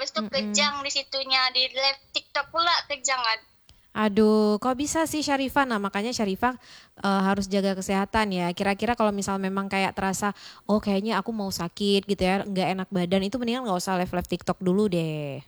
habis itu kejang di situnya, di live TikTok pula kejang kan. Aduh, kok bisa sih Syarifah? Nah, makanya Syarifah harus jaga kesehatan ya. Kira-kira kalau misal memang kayak terasa, oh kayaknya aku mau sakit gitu ya, nggak enak badan, itu mendingan nggak usah live-live TikTok dulu deh.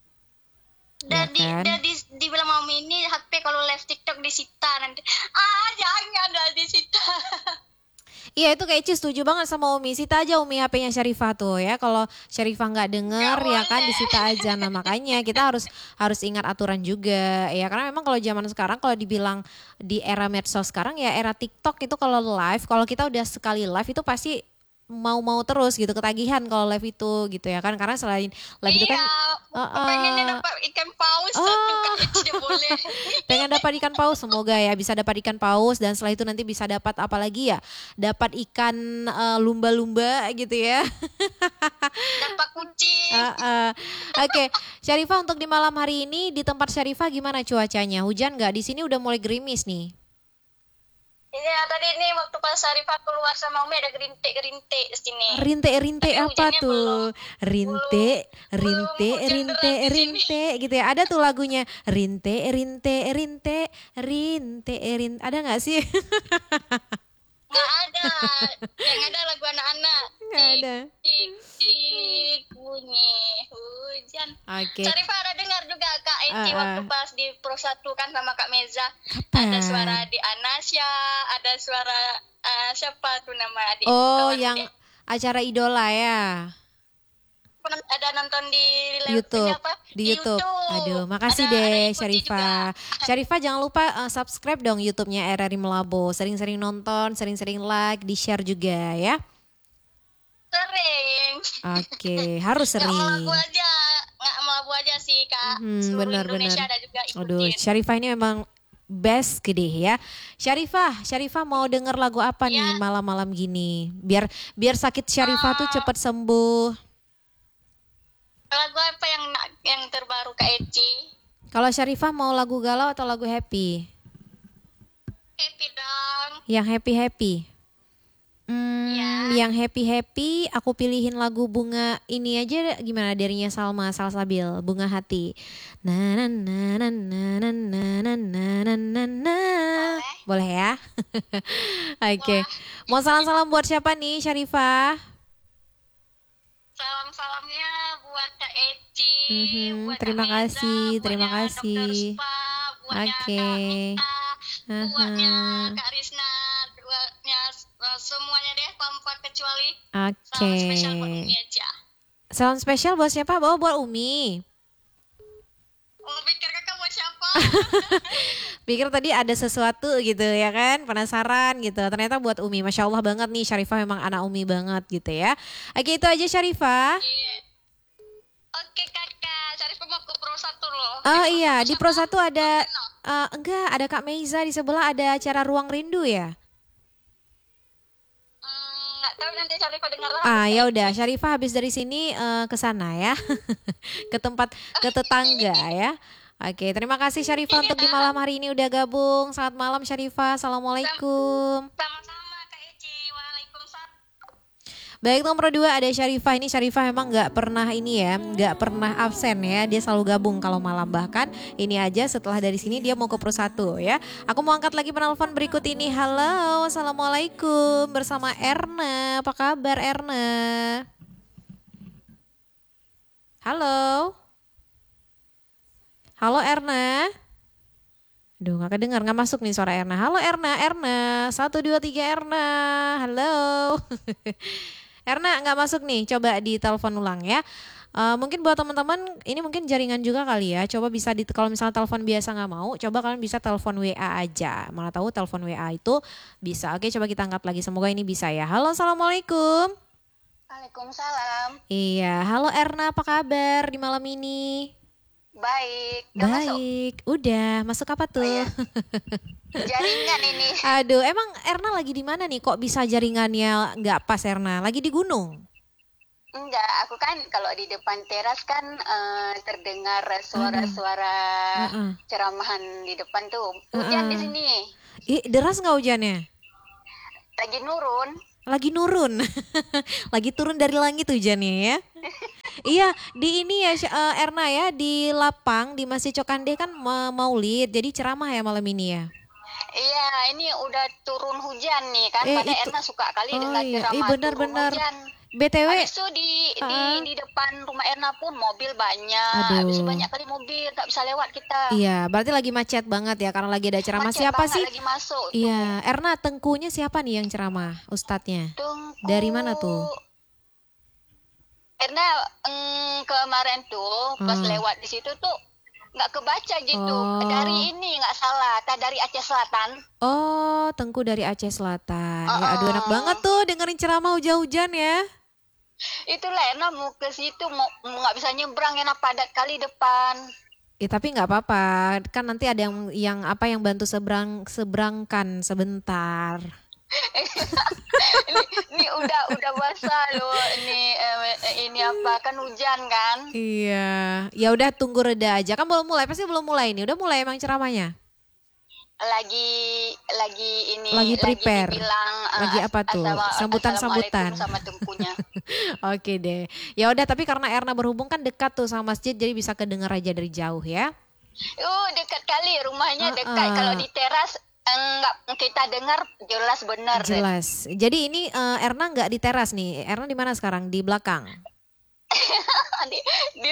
Ya kan? Dibilang mami ini HP kalau live TikTok disita nanti. Jangan lah disita. Iya itu kayak Cis setuju banget sama Umi. Sita aja Umi HP-nya Syarifah tuh ya. Kalau Syarifah nggak denger Nggak ya kan boleh. disita aja. Nah makanya kita harus ingat aturan juga ya. Karena memang kalau zaman sekarang kalau dibilang di era medsos sekarang ya era TikTok itu kalau live, kalau kita udah sekali live itu pasti mau terus gitu, ketagihan kalau live itu gitu ya kan. Karena selain live itu kan Iya, pengennya dapat ikan paus satu kali tidak boleh. pengen dapat ikan paus, semoga ya bisa dapat ikan paus, dan setelah itu nanti bisa dapat apa lagi ya, dapat ikan lumba-lumba gitu ya. Dapat kucing. Oke, Syarifah, untuk di malam hari ini di tempat Syarifah gimana cuacanya? Hujan nggak? Di sini udah mulai gerimis nih. Iya, tadi ini waktu pas Sarifah keluar sama Umi ada gerintik-gerintik di sini. Rintik-rintik Tapi apa hujannya tuh? Rintik, rintik, hujan rintik, deras di sini. rintik gitu ya. Ada tuh lagunya. Rintik, rintik, rintik, rintik, rintik. Ada nggak sih? Nggak ada. Yang ada lagu anak-anak. Nggak ada. Tik, tik, bunyi hujan. Oke. Sarifah ada dengar juga Kak Eci waktu pas di Pro 1 kan sama Kak Meza. Kapan? Ada suara di Anasya, ada suara siapa tuh nama adik. Oh, yang acara idola ya. Ada nonton di YouTube, apa? di YouTube. Aduh, makasih Ada deh ikuti Syarifah. juga. Syarifah jangan lupa subscribe dong YouTube-nya RRI Melabo. Sering-sering nonton, sering-sering like, di-share juga ya. Sering. Oke, harus sering. Nggak Melabu aja sih Kak. Seluruh Indonesia ada juga ikutin. Aduh, Syarifah ini memang best gede ya. Syarifah mau denger lagu apa nih malam-malam gini? Biar sakit Syarifah tuh cepat sembuh. Lagu apa yang terbaru Kak Eci? Kalau Syarifah mau lagu galau atau lagu happy? Happy dong. Yang happy-happy. Yang happy-happy aku pilihin lagu bunga ini aja, gimana, darinya Salma Salsabil, Bunga Hati. Na na na na na na na na na na. Boleh ya? Oke. Mau salam-salam buat siapa nih Syarifah? Salam-salamnya buat Kak Eci, buat terima Kak Meza, kasih, terima buatnya kasih. Dr. Spa, buatnya Kak Mita, buatnya Kak Risna, buatnya semuanya deh tanpa kecuali. Oke. Salam spesial buat Umi aja. Salam spesial buat siapa? Buat Umi. Pikir kakak buat siapa? Pikir tadi ada sesuatu gitu ya kan, penasaran gitu. Ternyata buat Umi. Masya Allah banget nih, Syarifah memang anak Umi banget gitu ya. Oke, itu aja Syarifah. Oke kakak, Syarifah mau ke Pro 1 loh. Oh iya, di Pro 1 ada enggak, ada Kak Meiza di sebelah, ada acara Ruang Rindu ya. Nggak tahu, nanti Syarifah dengar lah. Ya udah, Syarifah habis dari sini ke sana ya. Ke tetangga ya. Oke, terima kasih Syarifah untuk di malam hari ini udah gabung. Selamat malam Syarifah. Assalamualaikum. Sama-sama Kak Eci. Waalaikumsalam. Baik, nomor 2 ada Syarifah. Ini Syarifah memang nggak pernah ini ya, nggak pernah absen ya. Dia selalu gabung kalau malam, bahkan ini aja setelah dari sini dia mau ke Pro 1 ya. Aku mau angkat lagi penelpon berikut ini. Halo, assalamualaikum, bersama Erna. Apa kabar Erna? Halo. Halo Erna. Aduh, nggak kedengar, nggak masuk nih suara Erna. Halo Erna, 1, 2, 3 Erna. Halo. Erna nggak masuk nih, coba di telepon ulang ya. Mungkin buat teman-teman ini mungkin jaringan juga kali ya. Coba bisa kalau misalnya telepon biasa nggak mau, coba kalian bisa telepon WA aja. Mana tahu telepon WA itu bisa. Oke, coba kita angkat lagi. Semoga ini bisa ya. Halo, assalamualaikum. Waalaikumsalam. Iya, halo Erna, apa kabar di malam ini? Baik. Baik. Udah masuk apa tuh? Oh, iya. Jaringan ini. Aduh, emang Erna lagi di mana nih? Kok bisa jaringannya nggak pas Erna? Lagi di gunung? Enggak, aku kan kalau di depan teras kan terdengar suara-suara ceramahan di depan tuh. Hujan di sini. Deras nggak hujannya? Lagi nurun. Lagi nurun. Lagi turun dari langit hujannya ya. Iya, di ini ya Erna ya, di Lapang di Masjid Cokande kan Maulid. Jadi ceramah ya malam ini ya. Iya, ini udah turun hujan nih kan. Padahal Itu Erna suka kali oh dengar iya, ceramah turun benar-benar. hujan. BTW, Habis itu di depan rumah Erna pun mobil banyak. Habis itu aduh. banyak kali mobil, nggak bisa lewat kita. Iya, berarti lagi macet banget ya karena lagi ada ceramah. Macet Siapa banget sih? lagi masuk tuh. Iya, Erna Tengkunya siapa nih yang ceramah? Ustadznya? Tunggu. Dari mana tuh? Karena kemarin tuh pas Hmm. lewat di situ tuh nggak kebaca gitu. Oh. Dari ini nggak salah, dari Aceh Selatan. Oh, Tengku dari Aceh Selatan. Ya, aduh enak Uh-uh. banget tuh dengerin ceramah hujan-hujan ya. Itulah Erna mau ke situ mau nggak bisa nyebrang, enak padat kali depan. Ya tapi nggak apa-apa, kan nanti ada yang apa yang bantu seberangkan sebentar. ini ini udah basah loh ini apa kan hujan kan. Iya, ya udah tunggu reda aja. Kan belum mulai, pasti belum mulai nih. Udah mulai emang ceramahnya? Lagi ini Lagi prepare. dibilang Lagi apa tuh? Sambutan-sambutan. assalamualaikum sama Tengkunya. Oke deh. Ya udah, tapi karena Erna berhubung kan dekat tuh sama masjid, jadi bisa kedengar aja dari jauh ya. Dekat kali rumahnya, dekat. Uh-uh. Kalau di teras enggak kita dengar jelas benar deh. Jelas. Jadi ini Erna nggak di teras nih. Erna di mana sekarang? Di belakang. di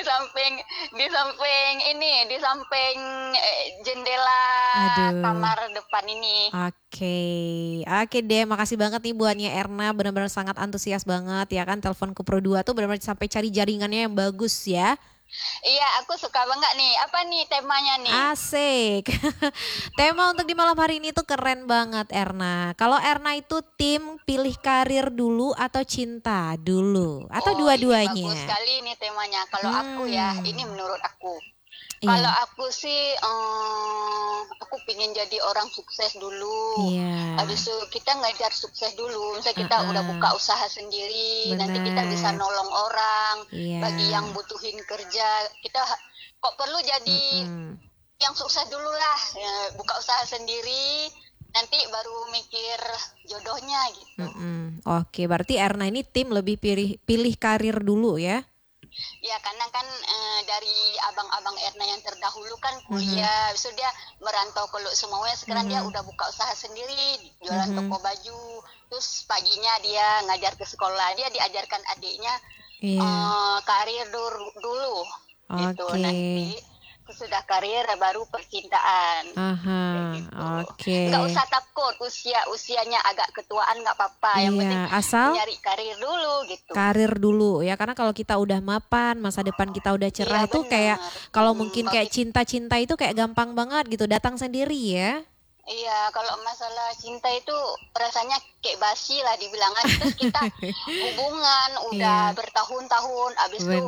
samping jendela Aduh. kamar depan ini. Oke deh, makasih banget nih buatnya Erna, benar-benar sangat antusias banget ya kan, telepon ke Pro 2 tuh benar-benar sampai cari jaringannya yang bagus ya. Iya, aku suka banget nih. Apa nih temanya nih? Asik. Tema untuk di malam hari ini tuh keren banget Erna. Kalau Erna itu tim pilih karir dulu atau cinta dulu atau dua-duanya? Ini bagus sekali nih temanya. Kalau aku ya, ini menurut aku. Iya. Kalau aku sih, aku pingin jadi orang sukses dulu. Iya. Habis itu kita ngajar sukses dulu. Misalnya kita udah buka usaha sendiri, nanti kita bisa nolong orang. Iya. Bagi yang butuhin kerja, kita kok perlu jadi yang sukses dulu lah. Ya, buka usaha sendiri, nanti baru mikir jodohnya gitu. Oke, berarti Erna ini tim lebih pilih karir dulu ya? Ya karena kan dari abang-abang Erna yang terdahulu kan kuliah, so dia merantau ke semuanya. Sekarang dia udah buka usaha sendiri, jualan toko baju. Terus paginya dia ngajar ke sekolah, dia diajarkan adiknya karir dulu. Gitu. Nanti sudah karir baru percintaan. Oke. Nggak usah takut usianya agak ketuaan, nggak apa-apa. Yang penting asal nyari karir dulu gitu. Karir dulu ya, karena kalau kita udah mapan, masa depan kita udah cerah itu kayak kalau mungkin kayak cinta-cinta itu kayak gampang banget gitu, datang sendiri ya. Iya, kalau masalah cinta itu rasanya kayak basi lah dibilangnya. Terus kita hubungan udah bertahun-tahun, abis itu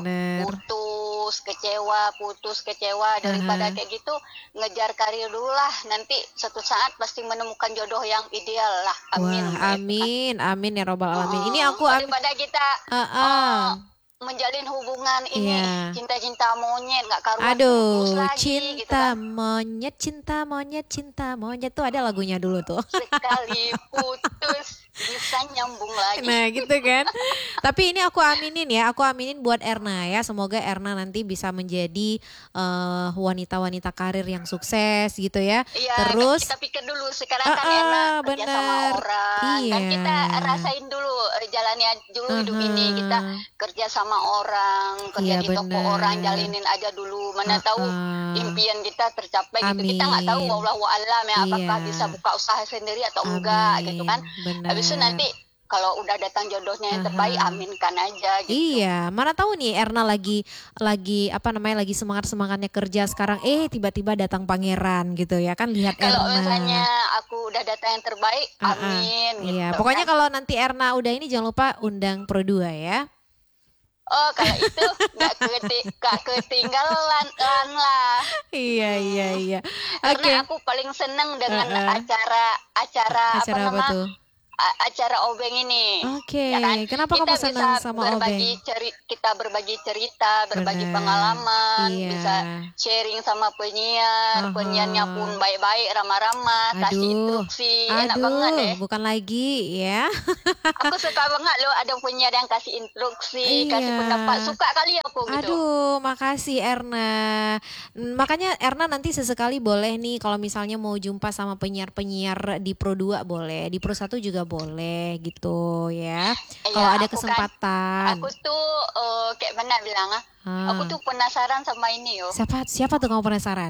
putus kecewa. Daripada kayak gitu, ngejar karir dulu lah. Nanti suatu saat pasti menemukan jodoh yang ideal lah. Amin. Wah, amin ya robbal alamin. Ini aku daripada kita menjalin hubungan ini cinta-cinta monyet nggak karuan. Aduh, lagi, cinta gitu kan. cinta monyet tuh ada lagunya dulu tuh. Sekali putus bisa nyambung lagi. Nah gitu kan. Tapi ini aku aminin buat Erna ya. Semoga Erna nanti bisa menjadi wanita-wanita karir yang sukses gitu ya. Iya, terus kita pikir dulu sekarang kan Erna kerja sama orang. Iya. Kan kita rasain dulu, jalani dulu hidup ini. Kita kerja sama orang, kerja di toko orang, jalinin aja dulu. Mana tahu impian kita tercapai gitu. Kita nggak tahu wallahu alam ya, apakah bisa buka usaha sendiri atau enggak gitu kan. Habis itu nanti kalau udah datang jodohnya yang terbaik, aminkan aja gitu. Iya, mana tahu nih Erna lagi semangatnya kerja sekarang, tiba-tiba datang pangeran gitu ya kan, lihat kalau Erna. Kalau misalnya aku udah datang yang terbaik, amin gitu. Iya, pokoknya kalau nanti Erna udah ini jangan lupa undang Pro 2 ya. Oh, kalau itu nggak ketinggalan lah. Iya. Karena aku paling seneng dengan acara apa tuh? acara obeng ini. Oke, Ya kan? kenapa kamu Kita bisa senang sama obeng? berbagi cerita, berbagi Benar, pengalaman, iya. bisa sharing sama penyiar, penyiarnya pun Aha. baik-baik, ramah-ramah, kasih Aduh, instruksi, enak banget aduh, deh. bukan lagi ya. Aku suka banget loh ada penyiar yang kasih instruksi, Iya. kasih pendapat, suka kali aku gitu. Aduh, makasih Erna. Makanya Erna nanti sesekali boleh nih kalau misalnya mau jumpa sama penyiar-penyiar di Pro 2 boleh, di Pro 1 juga boleh gitu ya. Kalau Ya, ada aku kesempatan. tuh kayak mana bilang ah, aku Ah. tuh penasaran sama ini yo, Siapa siapa tuh kamu penasaran?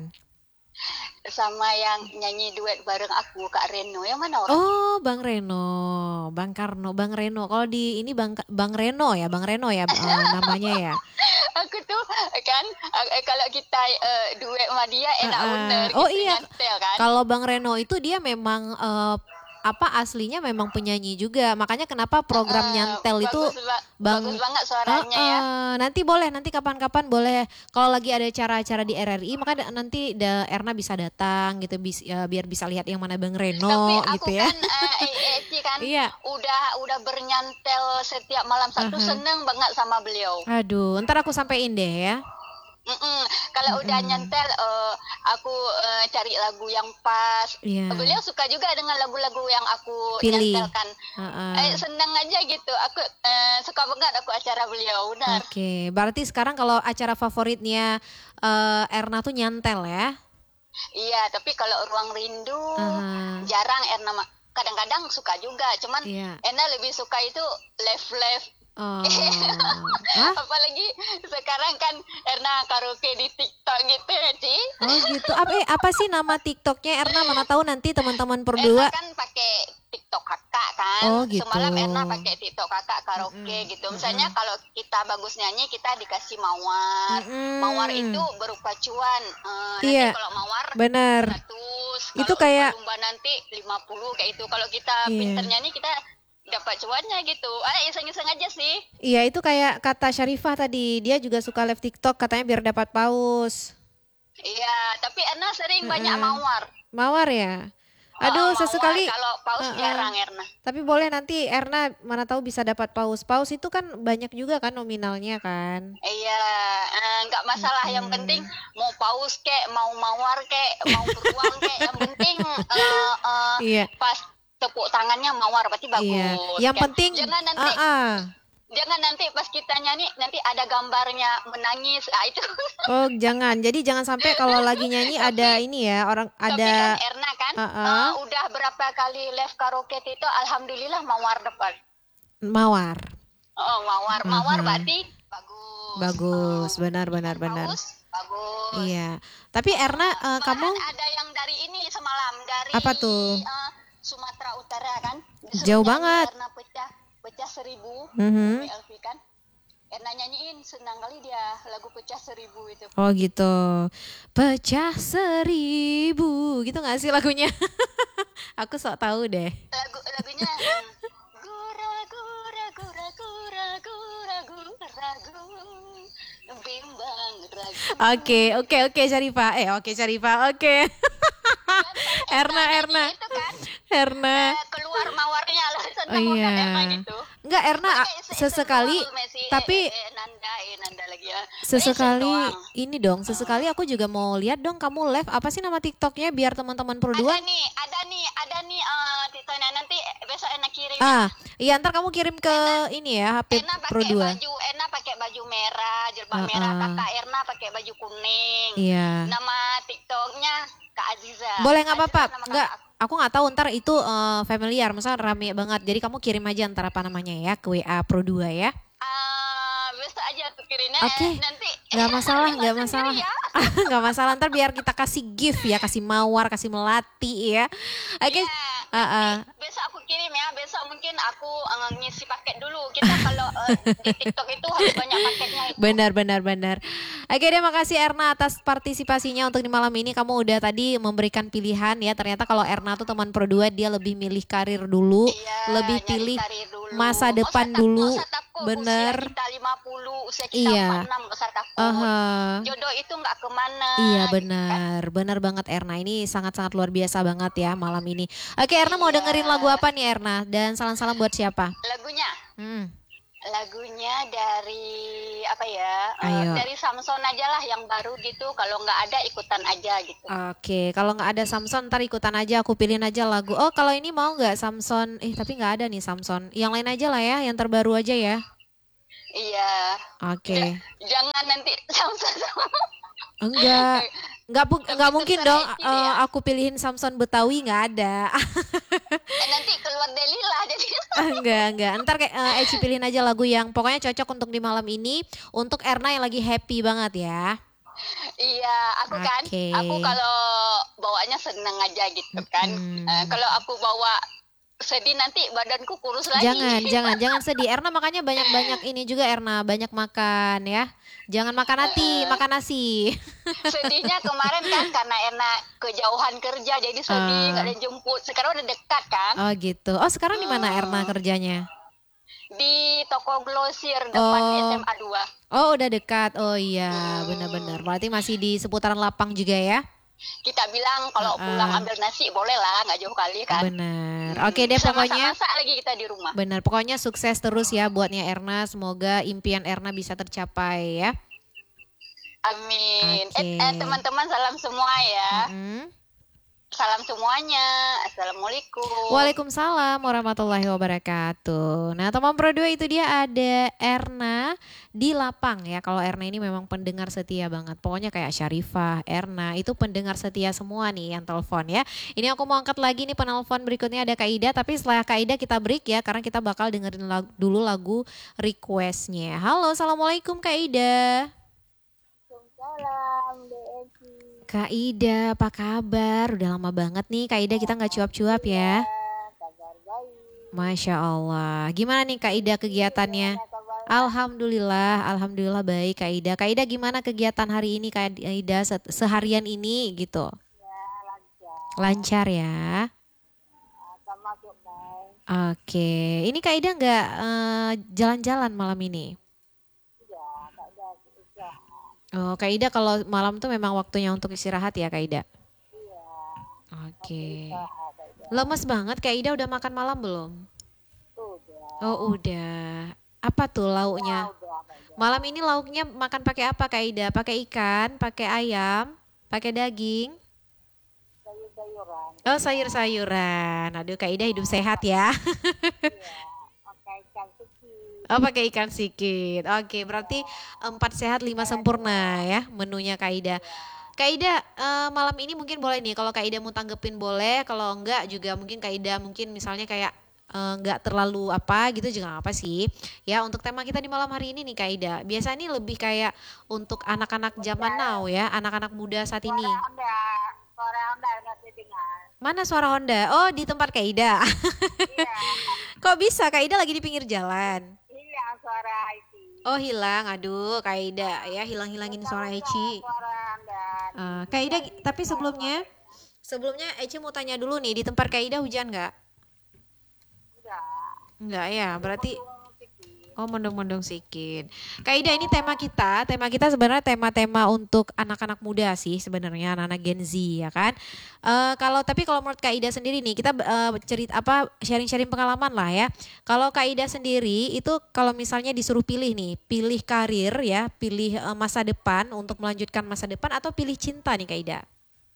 sama yang nyanyi duet bareng aku Kak Reno, yang mana orangnya? Oh, Bang Reno, Bang Karno, Bang Reno. Kalau di ini Bang Reno ya, Bang Reno ya namanya ya. Aku tuh kan kalau kita duet sama dia enak bener Oh gitu iya, nyantel kan. kalau Bang Reno itu dia memang apa aslinya memang penyanyi juga. Makanya kenapa program nyantel itu Bagus Bang banget suaranya ya. nanti boleh nanti kapan-kapan boleh kalau lagi ada acara-acara di RRI maka nanti Erna bisa datang gitu biar bisa lihat yang mana Bang Tapi Reno aku gitu ya. kan Eci kan Iya. udah bernyantel setiap malam Sabtu, Aha. seneng banget sama beliau. Aduh, ntar aku sampein deh ya. Mm-mm. Kalau udah Mm-mm. nyantel, aku cari lagu yang pas. Iya, Beliau suka juga dengan lagu-lagu yang aku pilih. nyantelkan. Heeh. Seneng aja gitu. Aku suka banget aku acara beliau, benar. Oke, berarti sekarang kalau acara favoritnya Erna tuh nyantel ya? Iya, tapi kalau Ruang Rindu Aha. jarang Erna. Kadang-kadang suka juga, cuman Iya. Erna lebih suka itu live-live. Oh, ah? Apalagi sekarang kan Erna karaoke di TikTok gitu ya, Ci. Oh gitu. Apa sih nama TikToknya Erna? Mana tahu nanti teman-teman Erna berdua. kan pakai TikTok kakak kan. Oh gitu. Semalam Erna pakai TikTok kakak karaoke Mm-mm, gitu. Misalnya mm-mm, kalau kita bagus nyanyi kita dikasih mawar. Mawar itu mm-mm. berupa cuan. Nanti Iya, kalau mawar benar. 100, Itu kalau kayak, lumba-lumba nanti 50 kayak itu. Kalau kita pinter iya. nyanyi kita dapat cuannya gitu. Iseng-iseng aja sih. Iya, itu kayak kata Syarifah tadi. Dia juga suka live TikTok katanya biar dapat paus. Iya, tapi Erna sering banyak Heeh. mawar. Mawar ya? Aduh, Mawar sesekali. kalau paus Heeh. jarang Erna. Tapi boleh nanti Erna mana tahu bisa dapat paus. Paus itu kan banyak juga kan nominalnya kan. Iya, nggak masalah. Yang penting Mm-mm. mau paus kek, mau mawar kek, mau beruang kek. Yang penting Iya, pas tepuk tangannya mawar berarti iya. bagus Yang kan. penting, ah. Jangan nanti pas kita nyanyi nanti ada gambarnya menangis. Itu. Oh jangan. Jadi jangan sampai kalau lagi nyanyi ada tapi ini ya orang tapi kan ada Erna kan ah udah berapa kali live karaoke itu alhamdulillah mawar dapat. mawar. Oh, mawar Aha. berarti bagus. Bagus, benar benar benar. Bagus. Iya. Tapi Erna kamu Malahan ada yang dari ini semalam dari apa tuh? Sumatera Utara kan. Jauh Disuruh nyanyi banget. Erna pecah 1000. Mhm. Elvi kan. Erna nyanyiin senang kali dia lagu pecah 1000 itu. Oh gitu. Pecah 1000 gitu nggak sih lagunya? Aku sok tahu deh. Lagunya gura gura gura gura gura gura ragu bimbang ragu. Oke Syarifah. Oke Syarifah. Oke. Kan Erna nyanyi Erna. itu kan Erna. keluar mawarnya lah Oh senang banget Erna iya. gitu. Enggak Erna Iseng sesekali doang Messi, tapi Nanda lagi ya. Iseng sesekali doang. ini dong, sesekali aku juga mau lihat dong kamu live apa sih nama TikToknya biar teman-teman Pro 2. Ada nih Titonya nanti besok enak kirim. Iya ntar kamu kirim ke ini ya HP Pro 2. Ena pakai baju merah, jilbab merah. Kakak Erna pakai baju kuning. Iya. Nama TikToknya Kak Aziza. Boleh nggak Aziza apa-apa. nama Nggak, kakak. aku nggak tahu ntar itu familiar, misalnya rame banget. Jadi kamu kirim aja ntar apa namanya ya ke WA Pro 2 ya. Besok aja tuh kirimnya. Oke. Nanti Nggak masalah, terima nggak sendiri masalah. ya. Nggak masalah ntar biar kita kasih gift ya, kasih mawar, kasih melati ya. Oke. Nanti besok aku kirim ya. Besok mungkin aku ngisi paket dulu. Kita kalau di TikTok itu harus banyak paketnya itu. Benar. Oke deh, makasih Erna atas partisipasinya untuk di malam ini. Kamu udah tadi memberikan pilihan ya. Ternyata kalau Erna tuh teman Pro 2 dia lebih milih karir dulu, Iya, lebih nyari pilih karir dulu. masa depan dulu. Bener. Usia kita 50, usia kita Iya. 46 nggak usah takut. Aha. Jodoh itu nggak kemana. Iya gitu kan. benar banget Erna. Ini sangat-sangat luar biasa banget ya malam ini. Oke Erna mau Iya. dengerin lagu apa nih? nih Erna? Dan salam-salam buat siapa? Lagunya. Hmm, Lagunya dari apa ya? ayo. Dari Samson aja lah yang baru gitu. Kalau nggak ada ikutan aja gitu. Oke, kalau nggak ada Samson ntar ikutan aja aku pilihin aja lagu. Oh, kalau ini mau nggak Samson? Tapi nggak ada nih Samson. Yang lain aja lah ya, yang terbaru aja ya. Iya. Oke. Jangan nanti Samson. Enggak. Enggak Tapi mungkin terserah dong Eci deh ya. aku pilihin Samson Betawi nggak ada. Nanti keluar Delila jadi. Enggak. Ntar kayak Eci pilihin aja lagu yang pokoknya cocok untuk di malam ini untuk Erna yang lagi happy banget ya. Iya, Oke. aku kalau bawanya seneng aja gitu kan. Mm-mm. Kalau aku bawa sedih nanti badanku kurus lagi. Jangan sedih. Erna makanya banyak-banyak ini juga Erna, banyak makan ya. Jangan makan hati, makan nasi. Sedihnya kemarin kan karena enak kejauhan kerja jadi sedih nggak ada Ah, yang jemput. Sekarang udah dekat kan. oh gitu. Oh sekarang di mana Erna Hmm, kerjanya? di toko Glosir depan Oh, SMA 2. oh udah dekat. Oh iya, benar-benar. Hmm, Berarti masih di seputaran lapang juga ya? kita bilang kalau pulang Heeh, ambil nasi boleh lah, nggak jauh kali kan. benar. Oke deh Bisa pokoknya. masak-masak lagi kita di rumah. Benar, pokoknya sukses terus ya buatnya Erna. Semoga impian Erna bisa tercapai ya. Amin. Oke. Teman-teman salam semua ya. Mm-mm. Salam semuanya. Assalamualaikum. Waalaikumsalam warahmatullahi wabarakatuh. Nah, teman Pro 2 itu dia ada Erna di Lapang ya. Kalau Erna ini memang pendengar setia banget. Pokoknya kayak Syarifah, Erna itu pendengar setia semua nih yang telepon ya. Ini aku mau angkat lagi nih penelpon berikutnya ada Kak Ida. Tapi setelah Kak Ida kita break ya karena kita bakal dengerin dulu lagu requestnya. Halo, assalamualaikum Kak Ida. Waalaikumsalam, Deki. Kak Ida, apa kabar? Udah lama banget nih Kak Ida kita nggak cuap-cuap ya. Kabar baik. Masya Allah. Gimana nih Kak Ida kegiatannya? Gimana kabarnya? Alhamdulillah baik Kak Ida. Kak Ida gimana kegiatan hari ini Kak Ida seharian ini gitu? Ya, lancar. Lancar ya? Sama mau. Oke. Ini Kak Ida nggak jalan-jalan malam ini? Ya, tak ada usaha. Oh, Kak Ida kalau malam tuh memang waktunya untuk istirahat ya Kak Ida? Iya, waktu Oke. usaha saja. Lemes banget Kak Ida udah makan malam belum? Sudah. Oh udah. Apa tuh lauknya? Udah, udah. Malam ini lauknya makan pakai apa Kak Ida? Pakai ikan, pakai ayam, pakai daging? Sayur-sayuran. Oh sayur-sayuran. Aduh Kak Ida hidup sehat ya. Iya, pakai ikan suci. Oh pakai ikan sikit. Oke berarti 4 sehat 5 sempurna ya menunya Kak Ida. Kak Ida malam ini mungkin boleh nih kalau Kak Ida mau tanggepin boleh. Kalau enggak juga mungkin Kak Ida mungkin misalnya kayak enggak terlalu apa gitu juga nggak apa sih. Ya untuk tema kita di malam hari ini nih Kak Ida. Biasa ini lebih kayak untuk anak-anak zaman now ya. Anak-anak muda saat ini. Suara Honda nggak terdengar. Mana suara Honda? Oh di tempat Kak Ida. Iya, Kok bisa Kak Ida lagi di pinggir jalan? hilang suara IT. Oh hilang, aduh Kak Ida ya hilang-hilangin suara Eci. Suara Anda. Kak Ida, tapi sebelumnya Eci mau tanya dulu nih di tempat Kak Ida hujan nggak? Enggak. Nggak ya, berarti Sedikit. oh mendung-mendung sedikit. Kak Ida ini tema kita sebenarnya tema-tema untuk anak-anak muda sih sebenarnya anak-anak Gen Z ya kan. Kalau menurut Kak Ida sendiri nih kita cerita apa sharing-sharing pengalaman lah ya. Kalau Kak Ida sendiri itu kalau misalnya disuruh pilih nih, pilih karir ya, pilih masa depan untuk melanjutkan masa depan atau pilih cinta nih Kak Ida?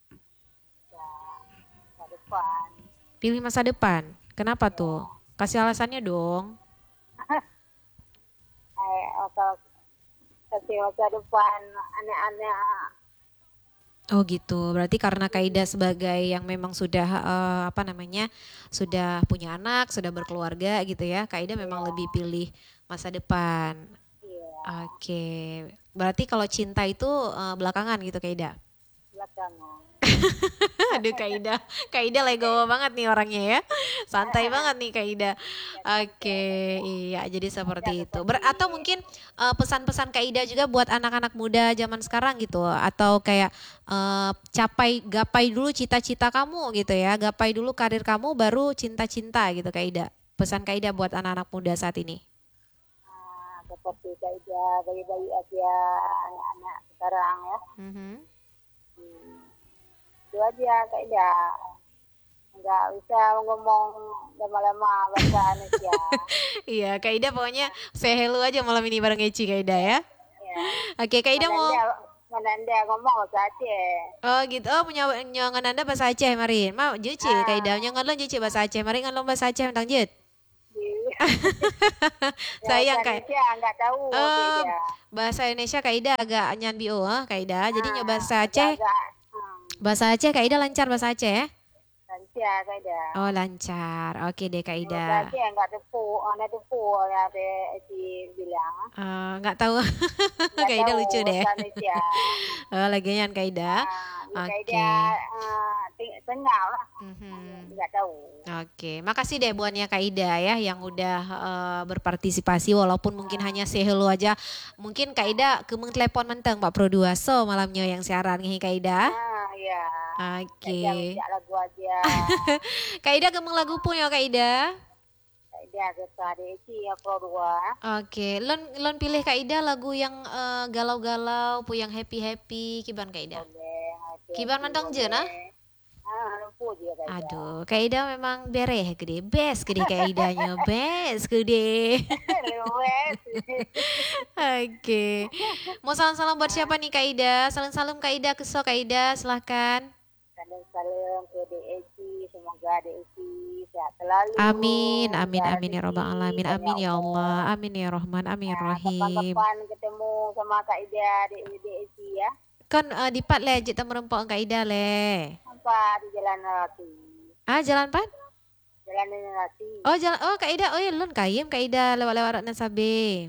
Ya, ke depan. Pilih masa depan. Kenapa tuh? Kasih alasannya dong. Atau kasih masa depan aneh-aneh. Oh gitu, berarti karena Kaida sebagai yang memang sudah apa namanya sudah punya anak, sudah berkeluarga gitu ya, Kaida memang lebih pilih masa depan. Iya, Oke, berarti kalau cinta itu belakangan gitu Kaida. belakangan. Aduh Kaida legowo banget nih orangnya ya, santai banget nih Kaida. Oke, iya jadi seperti itu. Atau mungkin pesan-pesan Kaida juga buat anak-anak muda zaman sekarang gitu, atau kayak gapai dulu cita-cita kamu gitu ya, gapai dulu karir kamu baru cinta-cinta gitu Kaida. Pesan Kaida buat anak-anak muda saat ini. Seperti saja bayi-bayi aja anak-anak sekarang ya. Mhm. Itu aja kaidah. Nggak bisa ngomong lama-lama bahasa Indonesia. Iya, Kak Ida pokoknya say hello aja malam ini bareng Eci Kak Ida ya. Ya. Oke, Kak Ida mau Mana dia ngomong bahasa Aceh. oh gitu. Oh, punya nyongan Anda bahasa Aceh mari. Mau jeci Kak Ida Ah, nyongan lo jeci bahasa Aceh. Mari ngalong bahasa Aceh tentang jet. di ya, bahasa Sayang Kak. Indonesia nggak tahu oke Eh, dia. bahasa Indonesia Kak Ida agak nyan bio Kak Ida. Jadi nyoba bahasa Aceh. Agak-agak Bahasa Aceh Kak Ida lancar bahasa Aceh ya? lancar saja. Oh, lancar. Oke deh Kak Bahasa Ida. Aceh nggak tepu, ada tepu ya si bilang. Nggak tahu. Nggak Kak Ida tahu lucu deh. bahasa Indonesia. Oh, lagi nyan Kak Ida. Kayak dia Oke. tengah lah, Mhm. nggak tahu. Oke, makasih deh buatnya Kak Ida ya yang udah berpartisipasi walaupun mungkin hanya say hello aja. Mungkin Kak Ida kemeng telepon menteng Pak Pro 2 so malamnya yang siaran nih Kak Ida. Ya, kayak dia Oke. ngejak lagu aja. Kak Ida kemeng lagu pun ya Kak Ida. Kayak dia kata Desi ya Pro 2. Oke, lon lon pilih Kak Ida lagu yang galau-galau, pu yang happy-happy, kiban Kak Ida. Boleh, Kiban mentang je nah. lupa dia kayak dia. Aduh, Kak Ida memang bereh gede, best gede Kak Idanya, best gede. Luwes. Oke. Mau salam-salam buat siapa nih Kak Ida? Salam-salam Kak Ida ke Kak Ida, silahkan. Salam ke Desi, semoga Desi sehat selalu. Amin, amin, Lancar amin ya robbal rezeki, alamin, banyak amin ya Allah, umur. amin ya Rahman, amin ya Rahim. Kapan-kapan ketemu sama Kak Ida di Desi ya. Kan di part le, jita merempok Kak Ida le. Sampai di Jalan Rati. Jalan pan? Jalan Rati. Oh jalan, oh Kak Ida, oh ya lun kayem Kak Ida lewat-lewat Ratna Sabe.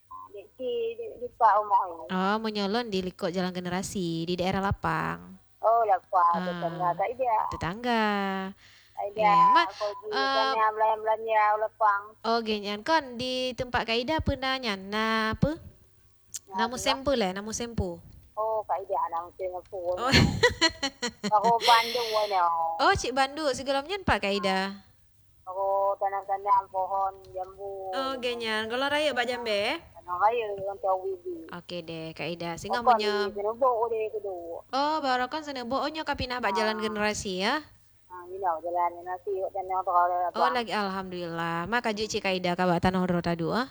Di Pak rumah ini. Oh menyolon di Liko Jalan Generasi di daerah Lapang. Oh, lepas Ah, tetangga Kak Ida. tetangga. Ida, Iya, aku di eh, sana belanja-belanja lepang. oh genyan kon di tempat Kak Ida pernah nyana apa? Namu sempu le, namu sempu. Oh, Kak Ida nang Singapura. Oh, Aku Bandung wano. oh Cik Bandu segelamnya Pak Kak Ida. Aku tanam-tanam pohon jambu. Oh genyan, kalau raya Pak Jambe. Tanam raya untuk wibi. Oke deh Kak Ida, sehingga Bukan punya. di Senubuk dia kedua. Oh baru kan senebo, oh nyoka pindah Pak Jalan Generasi ya. You know, jalan nasi dan yang terlalu Oh lagi alhamdulillah. Maka Cik Kak Ida kabak tanah rota dua.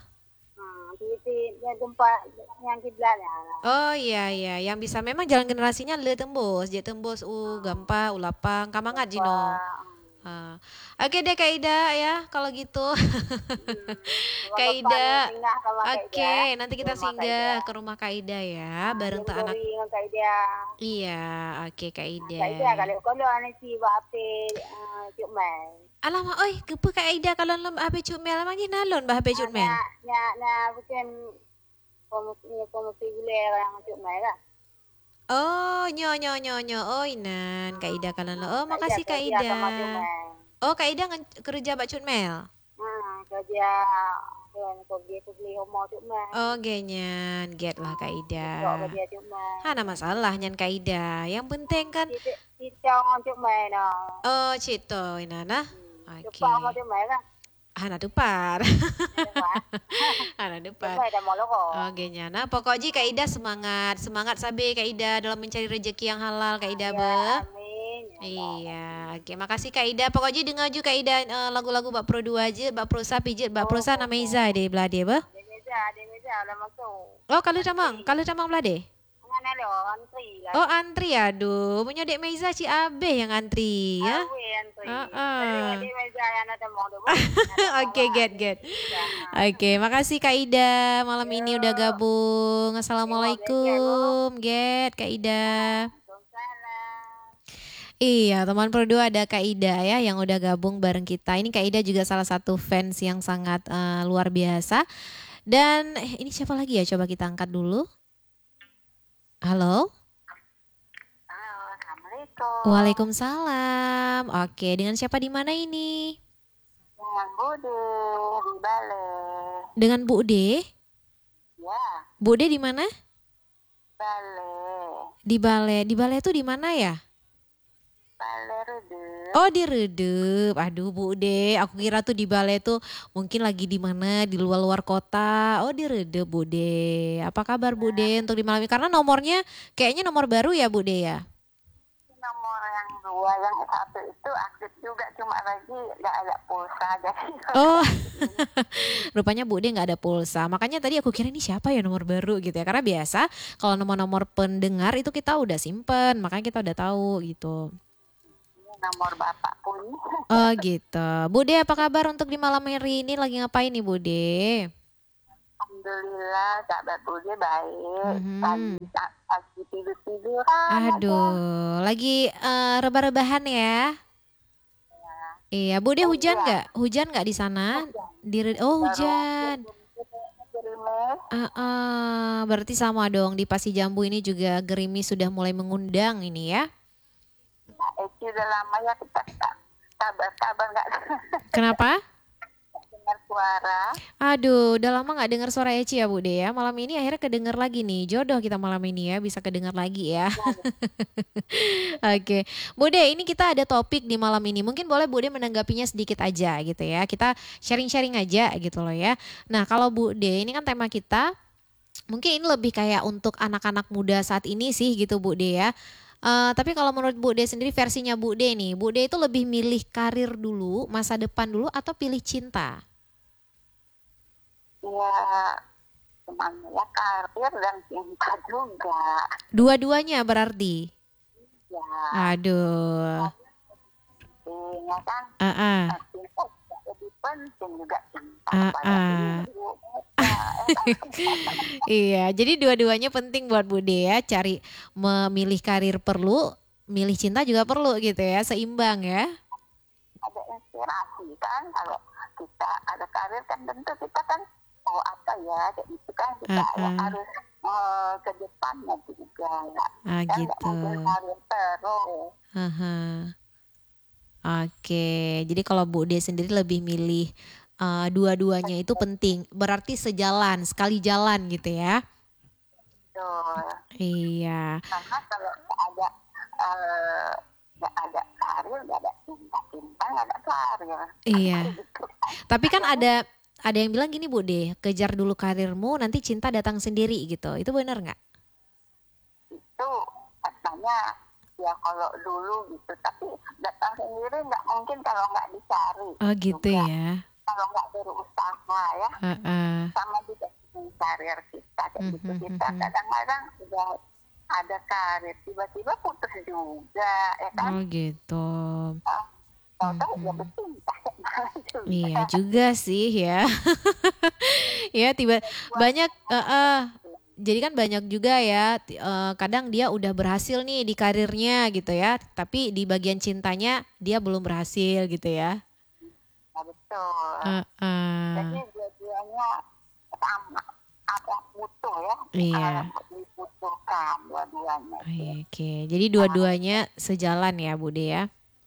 di tempat yang kiblatnya. Oh iya iya, yang bisa memang jalan generasinya le tembus, je tembus gampa, ulapang, kamangat Jino. Oke deh Kak Ida ya, kalau gitu. Kak Ida, oke, nanti kita singgah ke rumah Kak Ida ya, bareng tuh anak. Kak Ida. Iya, oke Kak Ida. Kak Ida kalau anak si bape cuk mai. Alamak, oi, kepa Kak Ida kalau lom HP cut mel emang ni nalon bah HP cut mel. Bukan komisi gula yang cuk mai lah. Oh, nyo. Oh, inan Kak Ida kalau lo. Oh, makasih Kak Ida. Oh, Kak Ida kerja bak cut mel. Kerja pergi beli homo cuk mai. Oh, genyan, get lah Kak Ida. Kerja cuk mai. Ada masalah nyan Kak Ida. Yang penting kan. Cicong cuk mai no. Oh, cito inana. Oke. Cepat mau cuk mai lah. Ana tupar. Ana tupar. Oh, genyan. Nah, pokoknya Kak Ida semangat, semangat sabe Kak Ida dalam mencari rezeki yang halal Kak Ida be. Amin. Iya, oke, makasih Kak Ida. Pokoknya dengar juga Kak Ida lagu-lagu Bak Pro 2 aja, Bak Pro Sa pijet, Bak Pro Sa nama Iza deh belah dia be. Dia meja lah masuk. Oh, kalau tamang belah deh. Mana lo antri lah. Oh, antri aduh, punya Dek Meiza Ci Abe yang antri ya. Antri. Dia meja yang ada mau dulu. Oke, get. Oke, makasih Kak Ida malam ini udah gabung. Assalamualaikum, get Kak Ida. Iya, teman Pro 2 ada Kak Ida ya yang udah gabung bareng kita. Ini Kak Ida juga salah satu fans yang sangat luar biasa. Dan ini siapa lagi ya? Coba kita angkat dulu. Halo. Assalamualaikum. Waalaikumsalam. Oke, dengan siapa di mana ini? Dengan Bude di Bale. Dengan Bu De? Ya. Bu De di mana? Bale. Di Bale. Di Bale itu di mana ya? Bale Redep. Oh di Redep. Aduh Bu De, aku kira tuh di Bale tuh mungkin lagi di mana di luar-luar kota. Oh di Redep Bu De. Apa kabar Bu De untuk di malam ini? Karena nomornya kayaknya nomor baru ya Bu De ya? Nomor yang dua, yang satu itu aktif juga, cuma lagi nggak ada pulsa jadi. Oh, rupanya Bu De nggak ada pulsa. Makanya tadi aku kira ini siapa ya nomor baru gitu ya. Karena biasa kalau nomor-nomor pendengar itu kita udah simpen, makanya kita udah tahu gitu. Ini nomor bapak pun. Oh gitu. Bu De apa kabar untuk di malam hari ini lagi ngapain nih Bu De? Alhamdulillah kabar Budi baik. Mhm. Pagi tidur-tiduran aja. Aduh, lagi rebah-rebahan ya. Iya, Bu De hujan Iya, nggak? Hujan nggak di sana? hujan. Oh Baru hujan. gerimis. Berarti sama dong di Pasi Jambu ini juga gerimis sudah mulai mengundang ini ya. Nah, itu udah lama ya kita tak kabar-kabar nggak Kenapa? dengar suara. Aduh, udah lama nggak dengar suara Eci ya Bu De ya. Malam ini akhirnya kedengar lagi nih. Jodoh kita malam ini ya, bisa kedengar lagi ya. Oke, Bu De, ini kita ada topik di malam ini. Mungkin boleh Bu De menanggapinya sedikit aja gitu ya. Kita sharing-sharing aja gitu loh ya. Nah, kalau Bu De, ini kan tema kita mungkin ini lebih kayak untuk anak-anak muda saat ini sih gitu Bu De ya. Tapi kalau menurut Bu De sendiri versinya Bu De nih, Bu De itu lebih milih karir dulu, masa depan dulu atau pilih cinta? Ya, cuman ya karir dan cinta juga. Dua-duanya berarti. Ya, Aduh. ya kan. Ah, ah, Cinta juga lebih penting juga cinta ah, pada ah. ibu. Ya, Iya, jadi dua-duanya penting buat Bude ya. Cari memilih karir perlu, milih cinta juga perlu gitu ya, seimbang ya. ada inspirasi kan, kalau kita ada karir kan tentu kita kan mau apa ya, kayak gitu kan kita ya harus ke depannya juga ya. Kan nggak Gitu. mungkin karir terus. Aha. Oke, jadi kalau Bude sendiri lebih milih dua-duanya itu penting. Berarti sejalan, sekali jalan gitu ya. Betul. Iya. Karena kalau nggak ada karir, nggak ada cinta, nggak ada karir. Iya. Gitu. Tapi kan ada yang bilang gini Bude, kejar dulu karirmu, nanti cinta datang sendiri gitu. Itu benar nggak? Itu katanya ya kalau dulu gitu, tapi datang sendiri nggak mungkin kalau nggak dicari. Oh gitu juga. ya. Kalau nggak berusaha ya, sama juga dengan karir kita kayak gitu. Kita kadang-kadang udah ada karir tiba-tiba putus juga ya kan. Oh gitu. Tahu-tahu ya bercinta. Iya juga sih ya. Ya banyak jadi kan banyak juga ya kadang dia udah berhasil nih di karirnya gitu ya, tapi di bagian cintanya dia belum berhasil gitu ya. Nah, betul. Jadi dua-duanya sama, ada butuh ya. Iya. Dibutuhkan dua-duanya. Oke, jadi dua-duanya sejalan ya Bude ya.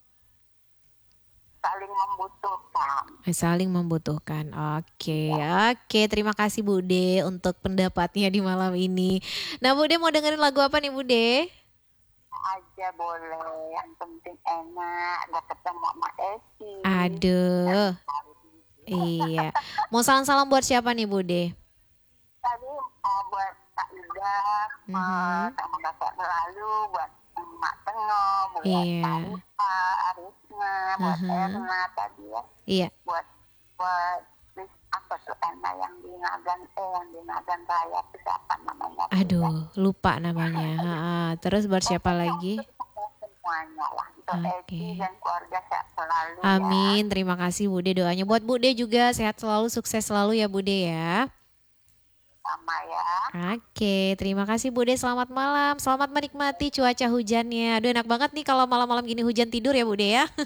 Saling membutuhkan. Saling membutuhkan. Oke. Terima kasih Bude untuk pendapatnya di malam ini. Nah Bude mau dengerin lagu apa nih Bude? Aja boleh, yang penting enak, udah ketemu sama Eci. Aduh. Iya. Mau salam-salam buat siapa nih Bude? Tadi buat Kak Ida, sama kakak selalu, buat Emak Tengok, buat Tarifa, Arisma, buat Erna tadi ya. Iya. Buat apa tuh Erna yang di Nagan Raya itu siapa namanya? Aduh, lupa namanya. Terus buat siapa lagi? Semuanya lah. Untuk Eci dan keluarga sehat selalu. Amin. Ya. Terima kasih Bude doanya. Buat Bude juga sehat selalu, sukses selalu ya Bude ya. Sama ya. Oke, terima kasih Bude. Selamat malam. Selamat menikmati cuaca hujannya. Aduh enak banget nih kalau malam-malam gini hujan tidur ya Bude ya.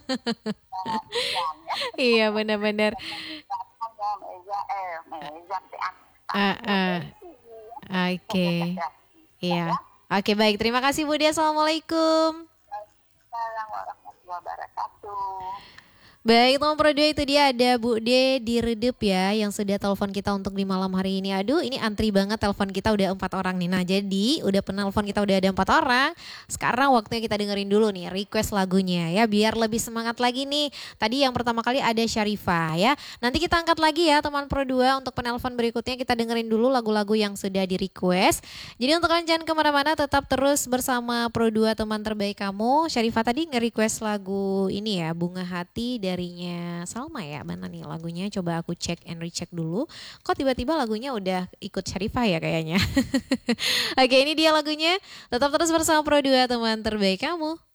Iya benar-benar. Oke. Iya. Oke baik. Terima kasih Bude. Assalamualaikum. Assalamualaikum warahmatullahi wabarakatuh. Baik teman Pro 2, itu dia ada Bu D di Redup ya yang sudah telepon kita untuk di malam hari ini. Aduh ini antri banget, telepon kita udah 4 orang nih. Nah jadi udah penelpon kita udah ada 4 orang. Sekarang waktunya kita dengerin dulu nih request lagunya ya biar lebih semangat lagi nih. Tadi yang pertama kali ada Syarifah ya. Nanti kita angkat lagi ya teman Pro 2 untuk penelpon berikutnya, kita dengerin dulu lagu-lagu yang sudah di request. Jadi untuk kalian jangan kemana-mana, tetap terus bersama Pro 2 teman terbaik kamu. Syarifah tadi nge-request lagu ini ya, Bunga Hati darinya Salma ya. Mana nih lagunya? Coba aku cek and recheck dulu. Kok tiba-tiba lagunya udah ikut Syarifah ya kayaknya. Oke, ini dia lagunya. Tetap terus bersama Pro 2 teman terbaik kamu.